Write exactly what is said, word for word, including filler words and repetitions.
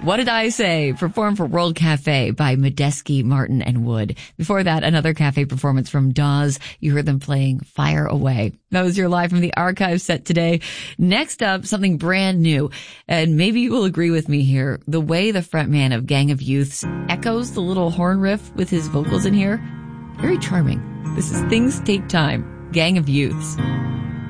What Did I Say? Performed for World Cafe by Medeski, Martin, and Wood. Before that, another cafe performance from Dawes. You heard them playing Fire Away. That was your Live from the Archive set today. Next up, something brand new. And maybe you will agree with me here. The way the frontman of Gang of Youths echoes the little horn riff with his vocals in here, very charming. This is Things Take Time, Gang of Youths.